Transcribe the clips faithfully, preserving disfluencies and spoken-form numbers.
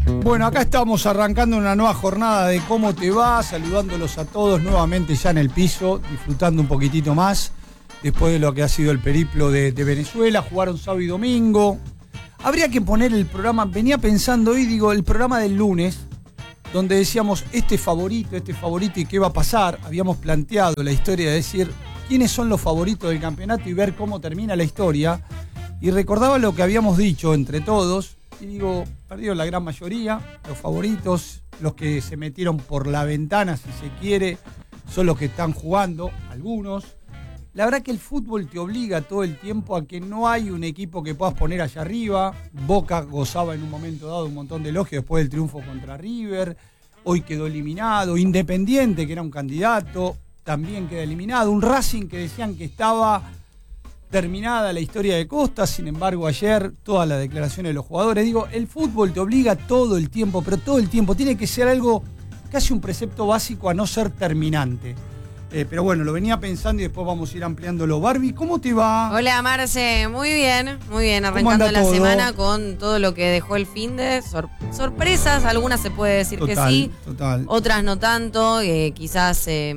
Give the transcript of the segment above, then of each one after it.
Bueno, acá estamos arrancando una nueva jornada de Cómo Te Va, saludándolos a todos nuevamente ya en el piso, disfrutando un poquitito más después de lo que ha sido el periplo de, de Venezuela. Jugaron sábado y domingo. Habría que poner el programa, venía pensando hoy, digo, el programa del lunes, donde decíamos este favorito, este favorito y qué va a pasar. Habíamos planteado la historia de decir quiénes son los favoritos del campeonato y ver cómo termina la historia. Y recordaba lo que habíamos dicho entre todos. Y digo, perdió la gran mayoría, los favoritos, los que se metieron por la ventana, si se quiere, son los que están jugando, algunos. La verdad que el fútbol te obliga todo el tiempo a que no hay un equipo que puedas poner allá arriba. Boca gozaba en un momento dado un montón de elogios después del triunfo contra River. Hoy quedó eliminado. Independiente, que era un candidato, también queda eliminado. Un Racing que decían que estaba terminada la historia de Costa, sin embargo ayer todas las declaraciones de los jugadores, digo, el fútbol te obliga todo el tiempo, pero todo el tiempo, tiene que ser algo, casi un precepto básico a no ser terminante. Eh, pero bueno, lo venía pensando y después vamos a ir ampliándolo. Barbie, ¿cómo te va? Hola Marce, muy bien, muy bien, arrancando la todo? semana con todo lo que dejó el finde, Sor- sorpresas, algunas se puede decir total, que sí, total. Otras no tanto, eh, quizás... Eh,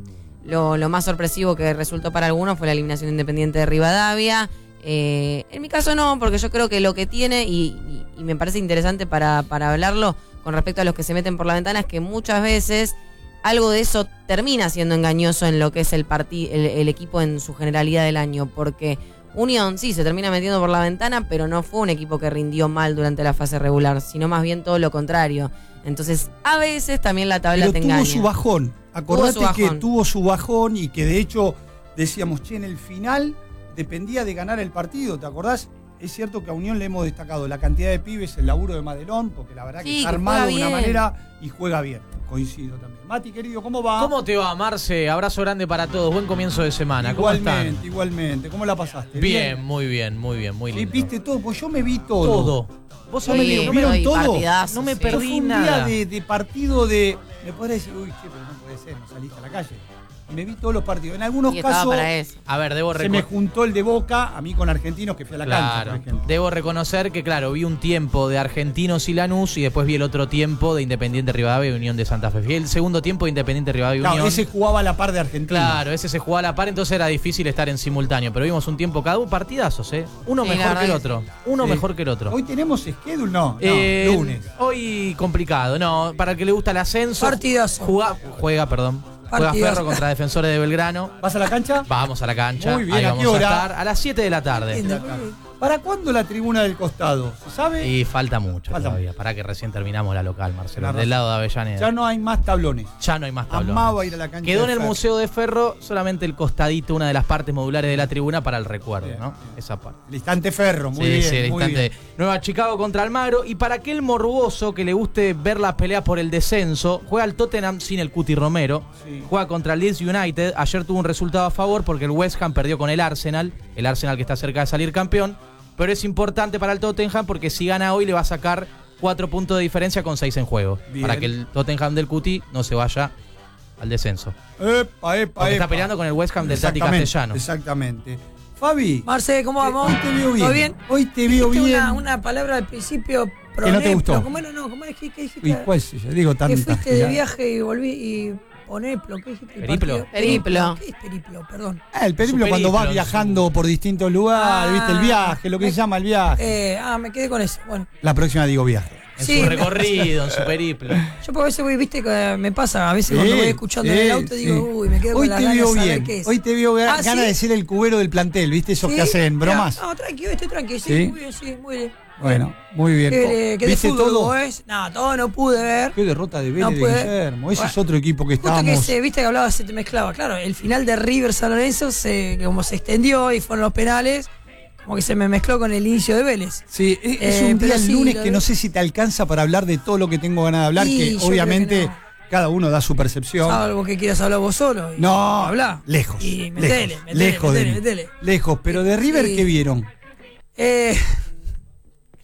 Lo, lo más sorpresivo que resultó para algunos fue la eliminación Independiente de Rivadavia. Eh, en mi caso no, porque yo creo que lo que tiene, y, y, y me parece interesante para, para hablarlo con respecto a los que se meten por la ventana, es que muchas veces algo de eso termina siendo engañoso en lo que es el, partid, el, el equipo en su generalidad del año, porque Unión sí se termina metiendo por la ventana, pero no fue un equipo que rindió mal durante la fase regular, sino más bien todo lo contrario. Entonces, a veces también la tabla pero te engaña. Tuvo su bajón. Acordate tuvo su bajón. que tuvo su bajón y que de hecho decíamos, che, en el final dependía de ganar el partido, ¿te acordás? Es cierto que a Unión le hemos destacado la cantidad de pibes, el laburo de Madelón, porque la verdad sí, que está que armado de una manera y juega bien. Coincido también. Mati, querido, ¿cómo va? ¿Cómo te va, Marce? Abrazo grande para todos. Buen comienzo de semana. Igualmente, ¿Cómo están? Igualmente. ¿Cómo la pasaste? Bien, bien, muy bien, muy bien, muy lindo. ¿Viste todo? Pues yo me vi todo. Todo. ¿Vos sí, sabés que no me vieron todo? Partidazo, no me sí. perdí Fue un nada. día de, de partido de... Me podés decir, uy, che, pero no puede ser, no saliste a la calle. Me vi todos los partidos. En algunos Y casos para eso. A ver, debo se me reconocer. juntó el de Boca, a mí con argentinos que fui a la cancha, Claro, por ejemplo. debo reconocer que, claro, vi un tiempo de Argentinos y Lanús y después vi el otro tiempo de Independiente Rivadavia y Unión de Santa Fe. Vi el segundo tiempo de Independiente Rivadavia y Claro, Unión. ese jugaba a la par de Argentina. Claro, ese se jugaba a la par, entonces era difícil estar en simultáneo. Pero vimos un tiempo cada uno, partidazos, ¿eh? Uno Sí, mejor que el verdad. otro. Uno Sí. mejor que el otro. Hoy tenemos schedule, no, no Eh, lunes. Hoy complicado, no. Para el que le gusta el ascenso. Partidazo. Juega, juega, perdón. Juega Partidazo. Ferro contra Defensores de Belgrano. ¿Vas a la cancha? Vamos a la cancha. Muy bien, Ahí ¿a vamos qué hora? a estar a las siete de la tarde. ¿Para cuándo la tribuna del costado? ¿Se sabe? Y falta mucho Falta todavía. Para que recién terminamos la local, Marcelo. Tenés Del razón. lado de Avellaneda. Ya no hay más tablones. Ya no hay más tablones. Amaba ir a la cancha Quedó de en el Ferro. Museo de Ferro solamente el costadito, una de las partes modulares de la tribuna para el recuerdo, Bien, ¿no? bien. Esa parte. El instante Ferro, muy sí, bien. sí, el muy instante. bien. Nueva Chicago contra Almagro. Y para aquel morboso que le guste ver la pelea por el descenso, juega el Tottenham sin el Cuti Romero. Sí. Juega contra el Leeds United. Ayer tuvo un resultado a favor porque el West Ham perdió con el Arsenal. El Arsenal que está cerca de salir campeón. Pero es importante para el Tottenham porque si gana hoy le va a sacar cuatro puntos de diferencia con seis en juego. Bien. Para que el Tottenham del Cuti no se vaya al descenso. Epa, epa, Porque está epa. peleando con el West Ham del Tati Exactamente, Castellano. Exactamente. Fabi. Marce, ¿cómo vamos? Hoy te veo bien. ¿Todo bien? Hoy te veo Dijiste bien. Una, una palabra al principio. Que no te gustó. proneplo. ¿Cómo era? No, ¿cómo era? ¿Qué, qué dijiste? Uy, ¿cuál es ella? Digo que tantas. fuiste que de ya- viaje y volví y poneplo. ¿Qué dijiste? El ¿Periplo? partido. Periplo. ¿Qué es periplo? Perdón. Ah, el periplo Su cuando vas periplo, viajando por distintos lugares, Ah. viste, el viaje, lo que Me- se llama el viaje. Eh, ah, me quedé con eso. Bueno, La próxima digo viaje. En Sí, su me- recorrido, en su periplo. yo por a veces voy, viste, que me pasa, a veces Sí, cuando voy escuchando en sí, el auto digo, sí. uy, me quedo Hoy con las te ganas veo de saber bien. qué es. Hoy te veo Ah, ganas ¿sí? de decir el cubero del plantel, ¿viste? Esos ¿Sí? que hacen bromas. No, tranquilo, estoy tranquilo. Sí, ¿Sí? muy bien, sí, muy bien. Bueno, muy bien. ¿Qué, qué de ¿Viste fútbol todo? es? No, todo no pude ver. Qué derrota de Vélez No de puede- Guillermo. Ese es Bueno, otro equipo que Justo estábamos. que se, viste que hablaba, se te mezclaba. Claro, el final de River San Lorenzo, se, que como se extendió y fueron los penales, como que se me mezcló con el inicio de Vélez. Sí, es es Eh, un pero día el sí, lunes lo que de- no sé si te alcanza para hablar de todo lo que tengo ganas de hablar, Y que yo creo obviamente que no. cada uno da su percepción. Algo que quieras hablar vos solo. Y No, habla. lejos. Y lejos, metele, metele, lejos de metele, mí. metele. Lejos, pero de River, Sí. ¿qué vieron? Eh,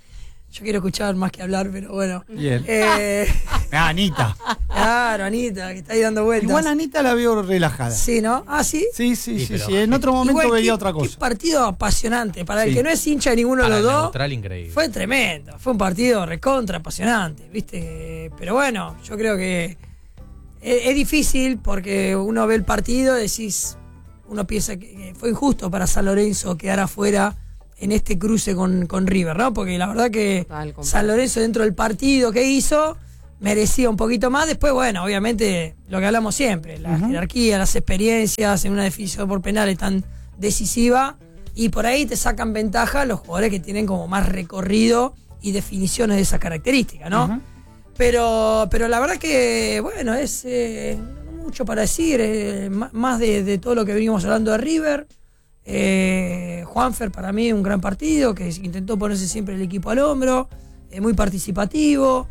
Yo quiero escuchar más que hablar, pero bueno. Bien. Eh, Ah, Anita. claro, Anita, que está ahí dando vueltas. Igual Anita la veo relajada. Sí, ¿no? Ah, sí. Sí, sí, Sí, sí, pero- sí. En otro momento Igual, veía qué- otra Qué cosa. partido apasionante. Para el Sí. que no es hincha de ninguno de Para los el dos, neutral, increíble. fue tremendo. Fue un partido recontra apasionante, ¿viste? Pero bueno, yo creo que es, es difícil porque uno ve el partido y decís, uno piensa que fue injusto para San Lorenzo quedar afuera en este cruce con, con River, ¿no? Porque la verdad que Total, compadre. San Lorenzo dentro del partido que hizo merecía un poquito más. Después, bueno, obviamente lo que hablamos siempre, la Ujú. jerarquía, las experiencias en una definición por penales tan decisiva, y por ahí te sacan ventaja los jugadores que tienen como más recorrido y definiciones de esas características, ¿no? Ujú. Pero, pero la verdad que, bueno, es eh, no mucho para decir, eh, ma- más de, de todo lo que venimos hablando de River. Eh, Juanfer, para mí, un gran partido, que intentó ponerse siempre el equipo al hombro, eh, muy participativo.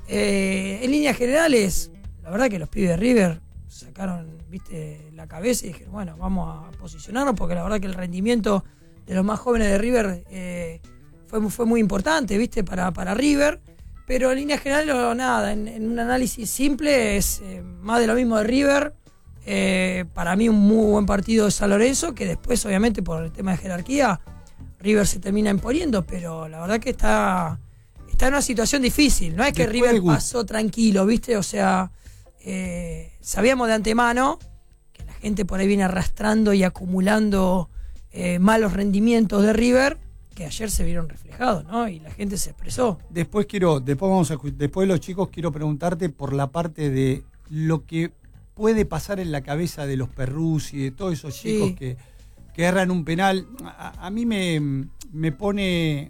Eh, en líneas generales, la verdad que los pibes de River sacaron, viste, la cabeza y dijeron, bueno, vamos a posicionarnos, porque la verdad que el rendimiento de los más jóvenes de River eh, fue, mu- fue muy importante, viste, para, para River. Pero en líneas generales, no, nada, en, en un análisis simple es eh, más de lo mismo de River. Eh, para mí un muy buen partido de San Lorenzo, que después obviamente por el tema de jerarquía River se termina imponiendo, pero la verdad que está, está en una situación difícil. No es que Después River de Gu- pasó tranquilo, ¿viste? O sea, eh, sabíamos de antemano que la gente por ahí viene arrastrando y acumulando eh, malos rendimientos de River, que ayer se vieron reflejados, ¿no? Y la gente se expresó. Después quiero, después vamos a escu- después de los chicos quiero preguntarte por la parte de lo que puede pasar en la cabeza de los Perrus y de todos esos Sí. chicos que, que erran un penal. A, a mí me, me pone,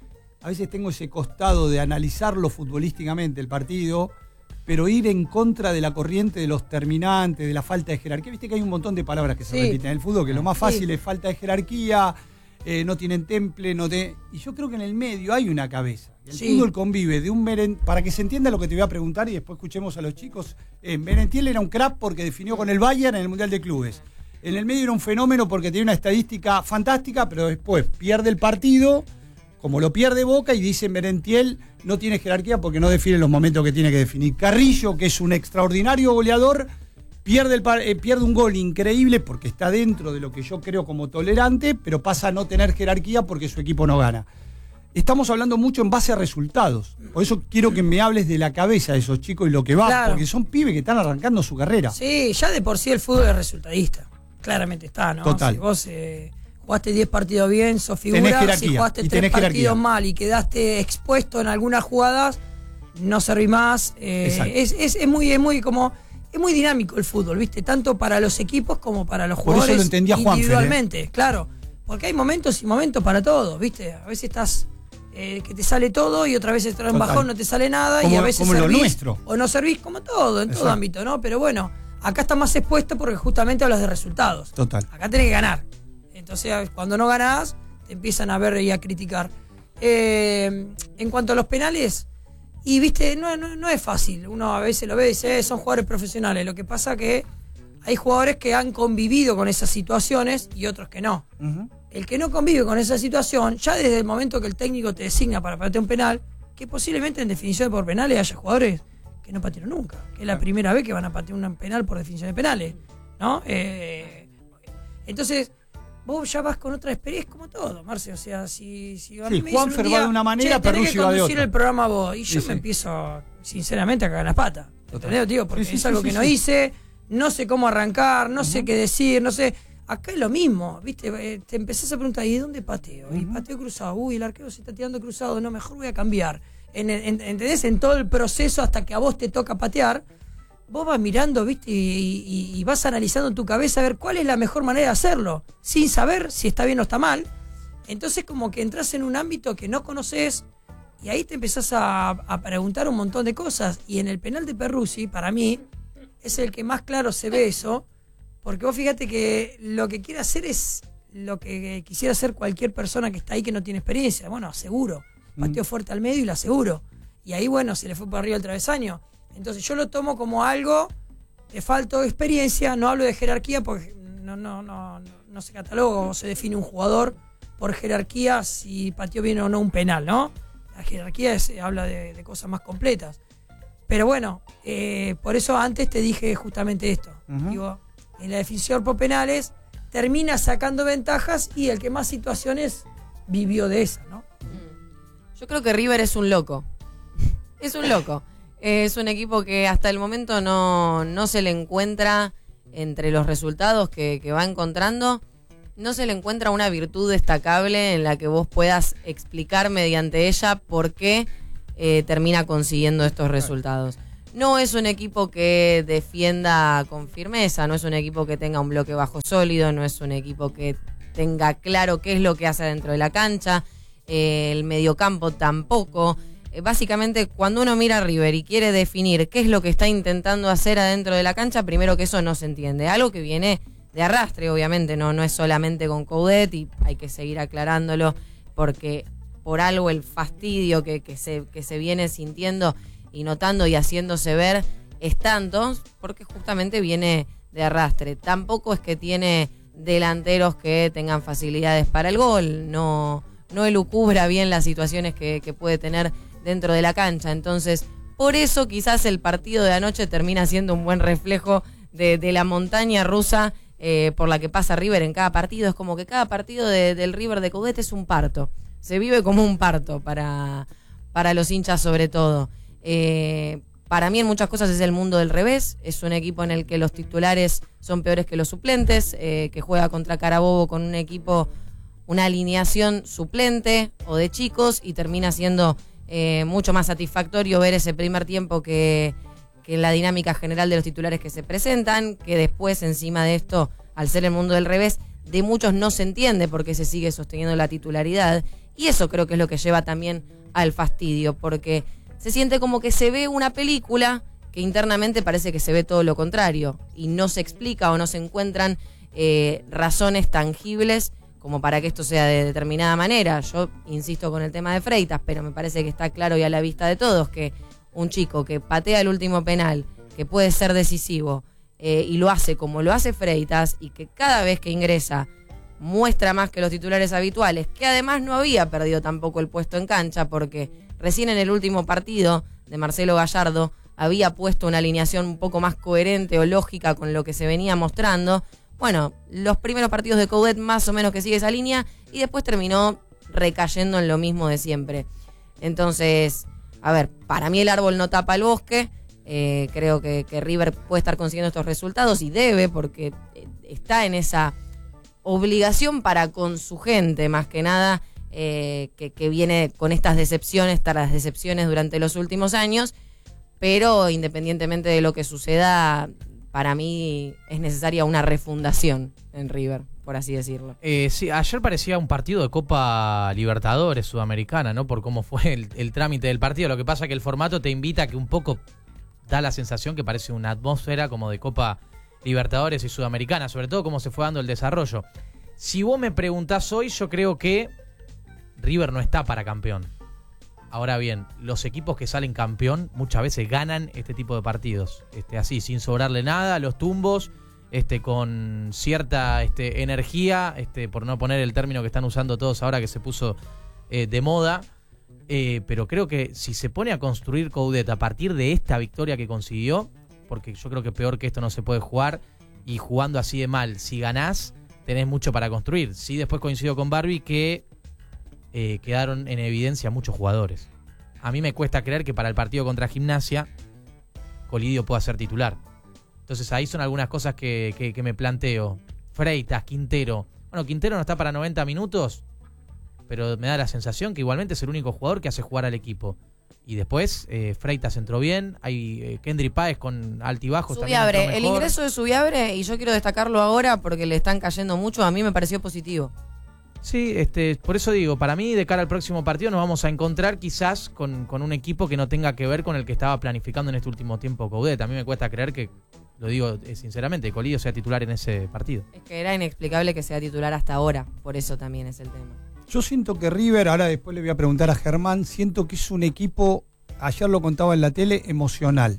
a veces tengo ese costado de analizarlo futbolísticamente el partido, pero ir en contra de la corriente de los terminantes, de la falta de jerarquía. Viste que hay un montón de palabras que se Sí. repiten en el fútbol, que lo más fácil Sí. es falta de jerarquía, eh, no tienen temple, no te... Y yo creo que en el medio hay una cabeza. El Sí. fútbol convive de un Meren... Para que se entienda lo que te voy a preguntar y después escuchemos a los chicos. Eh, Merentiel era un crack porque definió con el Bayern en el Mundial de Clubes. En el medio era un fenómeno porque tenía una estadística fantástica, pero después pierde el partido, como lo pierde Boca, y dicen Merentiel no tiene jerarquía porque no define los momentos que tiene que definir. Carrillo, que es un extraordinario goleador, pierde, el, par- eh, pierde un gol increíble porque está dentro de lo que yo creo como tolerante, pero pasa a no tener jerarquía porque su equipo no gana. Estamos hablando mucho en base a resultados. Por eso quiero que me hables de la cabeza de esos chicos y lo que va, Claro. porque son pibes que están arrancando su carrera. Sí, ya de por sí el fútbol es resultadista. Claramente está, ¿no? Total. Si vos eh, jugaste diez partidos bien, sos figura. Tenés jerarquía, Si jugaste y tres tenés partidos jerarquía. mal y quedaste expuesto en algunas jugadas, no servís más. Eh, Exacto. es, es, es muy, es muy como. Es muy dinámico el fútbol, ¿viste? Tanto para los equipos como para los Por eso jugadores lo entendía Juanfer, ¿eh? individualmente, claro. Porque hay momentos y momentos para todo, ¿viste? A veces estás eh, que te sale todo y otra vez estás en Total. bajón, no te sale nada, y Como- a veces como lo servís nuestro. o no servís, como todo, en todo Exacto. ámbito, ¿no? Pero bueno, acá está más expuesto porque justamente hablas de resultados. Total. Acá tenés que ganar. Entonces, cuando no ganás, te empiezan a ver y a criticar. Eh, en cuanto a los penales, y viste, no, no, no es fácil. Uno a veces lo ve y dice, eh, son jugadores profesionales. Lo que pasa que hay jugadores que han convivido con esas situaciones y otros que no. Ujú. El que no convive con esa situación, ya desde el momento que el técnico te designa para patear un penal, que posiblemente en definición por penales haya jugadores que no patearon nunca, que es la primera vez que van a patear un penal por definición de penales, ¿no? Eh, entonces, vos ya vas con otra experiencia, como todo, Marce, o sea, si, si a mí Sí, me dicen un Juanfer día, va de una manera, "Che, tenés Perruzzi que va de conducir otra". el programa vos, y yo Sí, me sí. empiezo, sinceramente, a cagar las patas, ¿entendés? Digo, porque Sí, sí, es sí, algo sí, que no sí. hice, no sé cómo arrancar, no sé qué decir, no sé. Acá es lo mismo, ¿viste? Eh, Te empezás a preguntar, ¿y dónde pateo? Y pateo cruzado, uy, el arquero se está tirando cruzado, no, mejor voy a cambiar. En, en- ¿Entendés? En todo el proceso hasta que a vos te toca patear, vos vas mirando, ¿viste? Y, y- y vas analizando en tu cabeza a ver cuál es la mejor manera de hacerlo, sin saber si está bien o está mal. Entonces como que entras en un ámbito que no conoces y ahí te empezás a, a preguntar un montón de cosas. Y en el penal de Perruzzi, para mí, es el que más claro se ve eso, porque vos fíjate que lo que quiere hacer es lo que quisiera hacer cualquier persona que está ahí que no tiene experiencia. Bueno, aseguro. Pateó fuerte al medio y lo aseguro. Y ahí, bueno, se le fue por arriba el travesaño. Entonces yo lo tomo como algo de falta de experiencia. No hablo de jerarquía porque no, no, no, no, no se cataloga o se define un jugador por jerarquía si pateó bien o no un penal, ¿no? La jerarquía es, habla de, de cosas más completas. Pero bueno, eh, por eso antes te dije justamente esto. Uh-huh. Digo, en la definición por penales termina sacando ventajas y el que más situaciones vivió de esa, ¿no? Yo creo que River es un loco. Es un loco. Es un equipo que hasta el momento no, no se le encuentra, entre los resultados que, que va encontrando, no se le encuentra una virtud destacable en la que vos puedas explicar mediante ella por qué eh, termina consiguiendo estos resultados. No es un equipo que defienda con firmeza, no es un equipo que tenga un bloque bajo sólido, no es un equipo que tenga claro qué es lo que hace dentro de la cancha, eh, el mediocampo tampoco. Eh, básicamente, cuando uno mira a River y quiere definir qué es lo que está intentando hacer adentro de la cancha, primero que eso no se entiende. Algo que viene de arrastre, obviamente, no, no es solamente con Coudet y hay que seguir aclarándolo porque por algo el fastidio que, que, se, que se viene sintiendo y notando y haciéndose ver es tanto, porque justamente viene de arrastre. Tampoco es que tiene delanteros que tengan facilidades para el gol, no, no elucubra bien las situaciones que, que puede tener dentro de la cancha. Entonces, por eso quizás el partido de anoche termina siendo un buen reflejo de, de la montaña rusa eh, por la que pasa River en cada partido. Es como que cada partido de, del River de Coudet es un parto. Se vive como un parto para, para los hinchas sobre todo. Eh, para mí en muchas cosas es el mundo del revés, es un equipo en el que los titulares son peores que los suplentes, eh, que juega contra Carabobo con un equipo, una alineación suplente o de chicos y termina siendo eh, mucho más satisfactorio ver ese primer tiempo que, que la dinámica general de los titulares que se presentan, que después encima de esto, al ser el mundo del revés, de muchos no se entiende por qué se sigue sosteniendo la titularidad y eso creo que es lo que lleva también al fastidio, porque se siente como que se ve una película que internamente parece que se ve todo lo contrario y no se explica o no se encuentran eh, razones tangibles como para que esto sea de determinada manera. Yo insisto con el tema de Freitas, pero me parece que está claro y a la vista de todos que un chico que patea el último penal, que puede ser decisivo eh, y lo hace como lo hace Freitas y que cada vez que ingresa muestra más que los titulares habituales, que además no había perdido tampoco el puesto en cancha porque recién en el último partido de Marcelo Gallardo había puesto una alineación un poco más coherente o lógica con lo que se venía mostrando. Bueno, los primeros partidos de Coudet más o menos que sigue esa línea y después terminó recayendo en lo mismo de siempre. Entonces, a ver, para mí el árbol no tapa el bosque. Eh, creo que, que River puede estar consiguiendo estos resultados y debe porque está en esa obligación para con su gente, más que nada, Eh, que, que viene con estas decepciones, tras decepciones durante los últimos años, pero independientemente de lo que suceda, para mí es necesaria una refundación en River, por así decirlo. Eh, sí, ayer parecía un partido de Copa Libertadores Sudamericana, ¿no? Por cómo fue el, el trámite del partido. Lo que pasa es que el formato te invita a que un poco da la sensación que parece una atmósfera como de Copa Libertadores y Sudamericana, sobre todo cómo se fue dando el desarrollo. Si vos me preguntás hoy, yo creo que River no está para campeón. Ahora bien, los equipos que salen campeón muchas veces ganan este tipo de partidos. Este, así, sin sobrarle nada, los tumbos, este, con cierta este, energía, este, por no poner el término que están usando todos ahora que se puso eh, de moda. Eh, pero creo que si se pone a construir Coudet a partir de esta victoria que consiguió, porque yo creo que peor que esto no se puede jugar, y jugando así de mal, si ganás, tenés mucho para construir. Sí, después coincido con Barbie que Eh, quedaron en evidencia muchos jugadores. A mí me cuesta creer que para el partido contra Gimnasia Colidio pueda ser titular. Entonces ahí son algunas cosas que, que, que me planteo. Freitas, Quintero. Bueno, Quintero no está para noventa minutos, pero me da la sensación que igualmente es el único jugador que hace jugar al equipo. Y después eh, Freitas entró bien. Hay eh, Kendry Páez con altibajos. Subiabre, el ingreso de Subiabre, y yo quiero destacarlo ahora porque le están cayendo mucho, a mí me pareció positivo. Sí, este, por eso digo, para mí de cara al próximo partido nos vamos a encontrar quizás con, con un equipo que no tenga que ver con el que estaba planificando en este último tiempo Coudet. A mí me cuesta creer que, lo digo sinceramente, Colidio sea titular en ese partido. Es que era inexplicable que sea titular hasta ahora, por eso también es el tema. Yo siento que River, ahora después le voy a preguntar a Germán, siento que es un equipo, ayer lo contaba en la tele, emocional.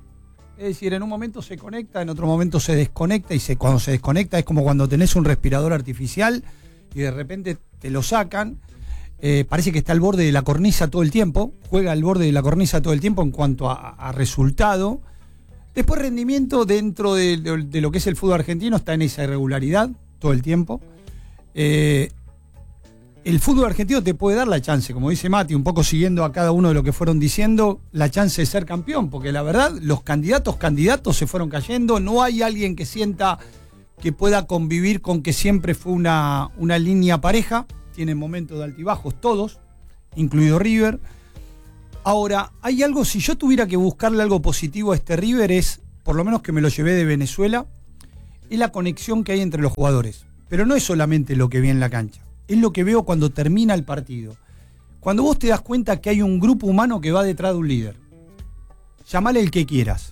Es decir, en un momento se conecta, en otro momento se desconecta, y se, cuando se desconecta es como cuando tenés un respirador artificial y de repente te lo sacan, Eh, parece que está al borde de la cornisa todo el tiempo, juega al borde de la cornisa todo el tiempo en cuanto a, a resultado. Después rendimiento dentro de, de, de lo que es el fútbol argentino está en esa irregularidad todo el tiempo. Eh, el fútbol argentino te puede dar la chance, como dice Mati, un poco siguiendo a cada uno de lo que fueron diciendo, la chance de ser campeón, porque la verdad los candidatos, candidatos se fueron cayendo, no hay alguien que sienta que pueda convivir con que siempre fue una, una línea pareja, tienen momentos de altibajos todos, incluido River. Ahora, hay algo, si yo tuviera que buscarle algo positivo a este River es, por lo menos que me lo llevé de Venezuela, es la conexión que hay entre los jugadores. Pero no es solamente lo que vi en la cancha, es lo que veo cuando termina el partido. Cuando vos te das cuenta que hay un grupo humano que va detrás de un líder, llamale el que quieras.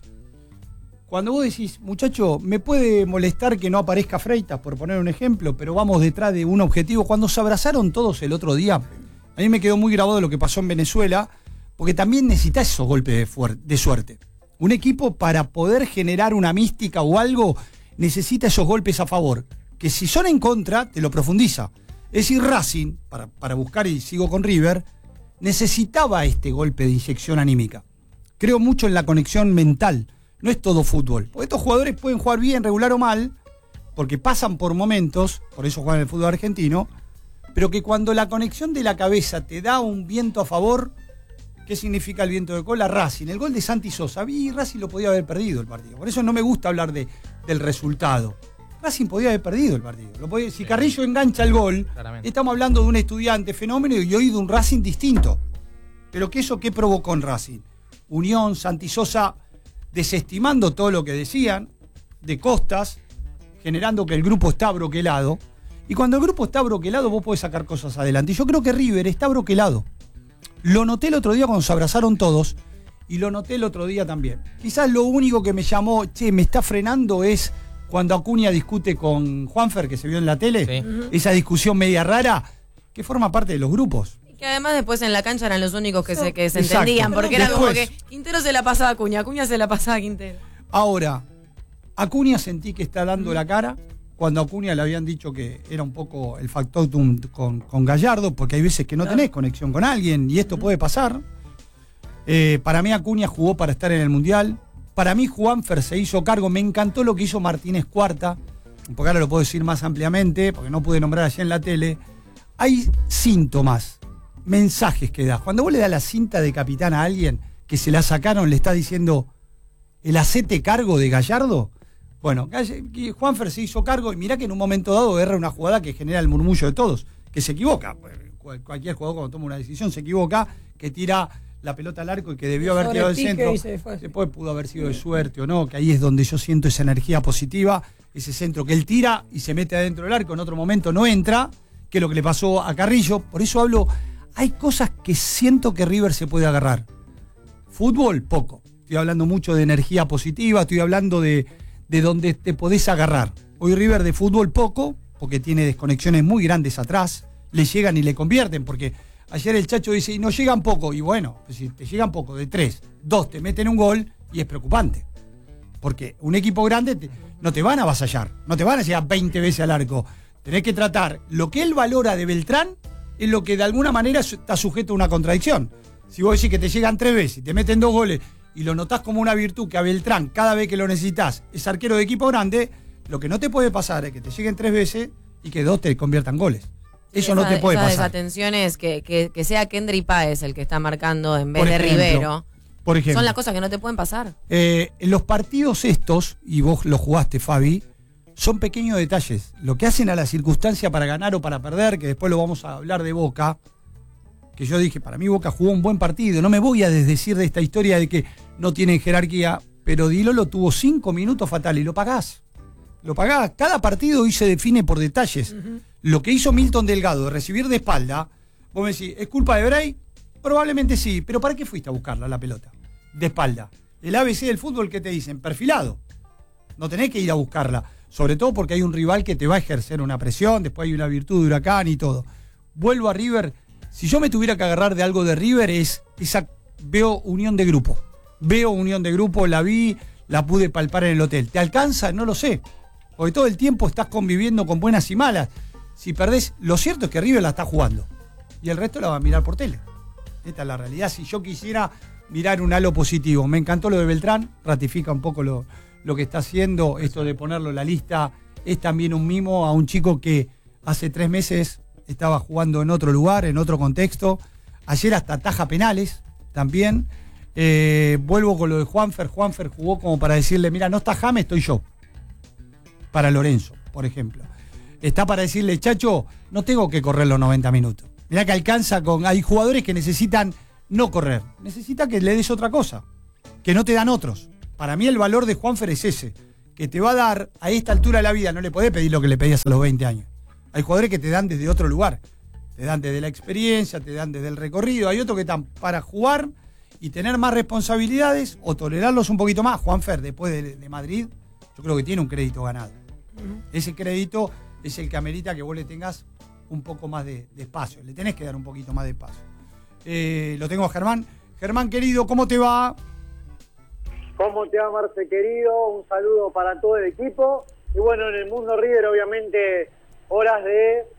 Cuando vos decís, muchacho, me puede molestar que no aparezca Freitas, por poner un ejemplo, pero vamos detrás de un objetivo. Cuando se abrazaron todos el otro día, a mí me quedó muy grabado lo que pasó en Venezuela, porque también necesita esos golpes de, fuer- de suerte. Un equipo, para poder generar una mística o algo, necesita esos golpes a favor, que si son en contra, te lo profundiza. Es decir, Racing, para, para buscar, y sigo con River, necesitaba este golpe de inyección anímica. Creo mucho en la conexión mental. No es todo fútbol. Porque estos jugadores pueden jugar bien, regular o mal, porque pasan por momentos, por eso juegan en el fútbol argentino, pero que cuando la conexión de la cabeza te da un viento a favor, ¿qué significa el viento de cola? Racing, el gol de Santi Sosa, vi Racing lo podía haber perdido el partido. Por eso no me gusta hablar de, del resultado. Racing podía haber perdido el partido. Lo podía, si Carrillo engancha el gol, claramente. Estamos hablando de un estudiante fenómeno y hoy de un Racing distinto. Pero que eso, ¿qué provocó en Racing? Unión, Santi Sosa desestimando todo lo que decían, de Costas, generando que el grupo está broquelado. Y cuando el grupo está broquelado, vos podés sacar cosas adelante. Y yo creo que River está broquelado. Lo noté el otro día cuando se abrazaron todos, y lo noté el otro día también. Quizás lo único que me llamó, che, me está frenando, es cuando Acuña discute con Juanfer, que se vio en la tele, sí. uh-huh. Esa discusión media rara, que forma parte de los grupos. Que además después en la cancha eran los únicos que se, que se entendían, porque era después, como que Quintero se la pasaba a Acuña, Acuña se la pasaba a Quintero. Ahora, Acuña sentí que está dando mm. la cara, cuando a Acuña le habían dicho que era un poco el factotum con, con Gallardo, porque hay veces que no claro. tenés conexión con alguien, y esto mm. puede pasar. Eh, para mí Acuña jugó para estar en el Mundial, para mí Juanfer se hizo cargo, me encantó lo que hizo Martínez Cuarta, porque ahora lo puedo decir más ampliamente, porque no pude nombrar allá en la tele. Hay síntomas, mensajes que da. Cuando vos le das la cinta de capitán a alguien que se la sacaron, le está diciendo el hacete cargo de Gallardo. Bueno, Juanfer se hizo cargo y mirá que en un momento dado erra una jugada que genera el murmullo de todos, que se equivoca. Cualquier jugador cuando toma una decisión se equivoca, que tira la pelota al arco y que debió haber tirado el centro. Después pudo haber sido de suerte o no, que ahí es donde yo siento esa energía positiva, ese centro que él tira y se mete adentro del arco, en otro momento no entra, que es lo que le pasó a Carrillo. Por eso hablo, hay cosas que siento que River se puede agarrar. Fútbol, poco. Estoy hablando mucho de energía positiva, estoy hablando de, de donde te podés agarrar. Hoy River de fútbol poco, porque tiene desconexiones muy grandes atrás, le llegan y le convierten, porque ayer el Chacho dice, y no llegan poco, y bueno, pues si te llegan poco, de tres, dos te meten un gol, y es preocupante. Porque un equipo grande te, no te van a avasallar, no te van a llegar veinte veces al arco. Tenés que tratar lo que él valora de Beltrán, es lo que de alguna manera está sujeto a una contradicción. Si vos decís que te llegan tres veces y te meten dos goles y lo notás como una virtud, que a Beltrán cada vez que lo necesitas es arquero de equipo grande, lo que no te puede pasar es que te lleguen tres veces y que dos te conviertan goles. Eso esa, no te puede esa pasar. Desatenciones, que, que, que sea Kendry Páez el que está marcando en vez por de ejemplo, Rivero, por ejemplo, son las cosas que no te pueden pasar. Eh, en los partidos estos, y vos los jugaste, Fabi, son pequeños detalles. Lo que hacen a la circunstancia para ganar o para perder, que después lo vamos a hablar de Boca, que yo dije, para mí Boca jugó un buen partido. No me voy a desdecir de esta historia de que no tienen jerarquía, pero Di Lolo tuvo cinco minutos fatales y lo pagás. Lo pagás. Cada partido hoy se define por detalles. Uh-huh. Lo que hizo Milton Delgado de recibir de espalda, vos me decís, ¿es culpa de Bray? Probablemente sí, pero ¿para qué fuiste a buscarla la pelota? De espalda. El A B C del fútbol, ¿qué te dicen? Perfilado. No tenés que ir a buscarla. Sobre todo porque hay un rival que te va a ejercer una presión, después hay una virtud de Huracán y todo. Vuelvo a River. Si yo me tuviera que agarrar de algo de River es esa, veo unión de grupo. Veo unión de grupo, la vi, la pude palpar en el hotel. ¿Te alcanza? No lo sé. Porque todo el tiempo estás conviviendo con buenas y malas. Si perdés, lo cierto es que River la está jugando. y el resto la va a mirar por tele. Esta es la realidad. Si yo quisiera mirar un halo positivo, me encantó lo de Beltrán, ratifica un poco lo, lo que está haciendo, esto de ponerlo en la lista, es también un mimo a un chico que hace tres meses estaba jugando en otro lugar, en otro contexto, ayer hasta ataja penales también. Eh, vuelvo con lo de Juanfer, Juanfer jugó como para decirle, mira, no está James, estoy yo, para Lorenzo, por ejemplo. Está para decirle, Chacho, no tengo que correr los noventa minutos. Mirá que alcanza con... Hay jugadores que necesitan no correr. Necesita que le des otra cosa, que no te dan otros. Para mí el valor de Juanfer es ese, que te va a dar a esta altura de la vida. No le podés pedir lo que le pedías a los veinte años. Hay jugadores que te dan desde otro lugar. Te dan desde la experiencia, te dan desde el recorrido. Hay otros que están para jugar y tener más responsabilidades o tolerarlos un poquito más. Juanfer, después de, de Madrid, yo creo que tiene un crédito ganado. Uh-huh. Ese crédito es el que amerita que vos le tengas un poco más de, de espacio. Le tenés que dar un poquito más de espacio. Eh, lo tengo a Germán. Germán, querido, ¿cómo te va? ¿Cómo te va, Marce, querido? Un saludo para todo el equipo. Y bueno, en el mundo River, obviamente, horas de